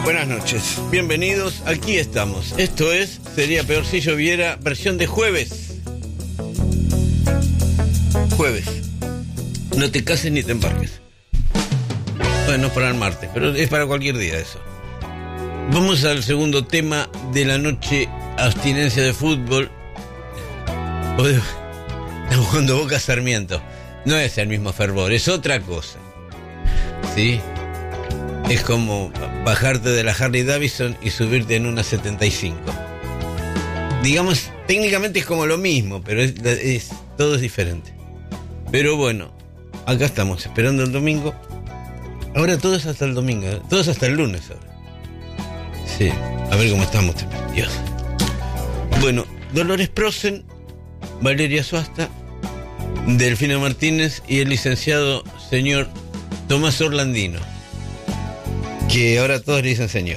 Buenas noches, bienvenidos, aquí estamos. Esto es Sería Peor si Lloviera, versión de jueves. Jueves. No te cases ni te embarques. Bueno, para el martes, pero es para cualquier día eso. Vamos al segundo tema de la noche: abstinencia de fútbol. Estamos jugando Boca Sarmiento. No es el mismo fervor, es otra cosa. ¿Sí? Es como bajarte de la Harley Davidson y subirte en una 75. Digamos, técnicamente es como lo mismo, pero todo es diferente. Pero bueno, acá estamos esperando el domingo. Ahora todo es hasta el domingo, todo es hasta el lunes ahora. Sí, a ver cómo estamos. Dios. Bueno, Dolores Prosen, Valeria Suasta, Delfina Martínez y el licenciado señor Tomás Orlandino, que ahora todos le dicen señor.